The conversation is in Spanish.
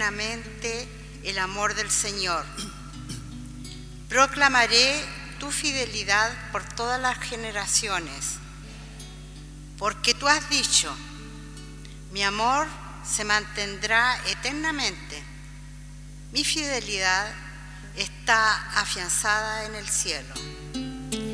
plenamente el amor del Señor. Proclamaré tu fidelidad por todas las generaciones, porque tú has dicho, mi amor se mantendrá eternamente, mi fidelidad está afianzada en el cielo.